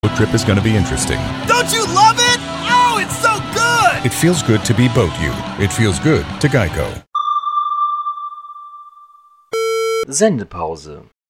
Boat trip is going to be interesting. Don't you love it? Oh, it's so good! It feels good to be Boat You. It feels good to Geico. Sendepause